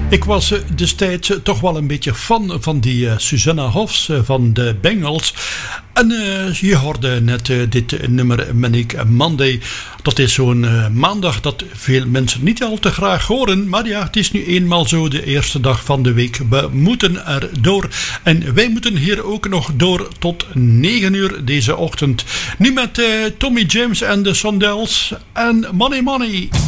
Ik was destijds toch wel een beetje fan van die Susanna Hoffs van de Bengals. En je hoorde net dit nummer Manic Monday. Dat is zo'n maandag dat veel mensen niet al te graag horen. Maar ja, het is nu eenmaal zo de eerste dag van de week. We moeten er door. En wij moeten hier ook nog door tot 9 uur deze ochtend. Nu met Tommy James en de Sondells en Money Money.